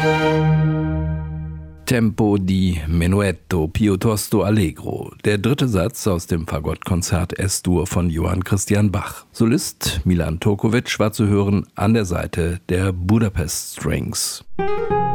Tempo di menuetto piuttosto allegro. Der dritte Satz aus dem Fagottkonzert S-Dur von Johann Christian Bach. Solist Milan Turkovic war zu hören an der Seite der Budapest Strings.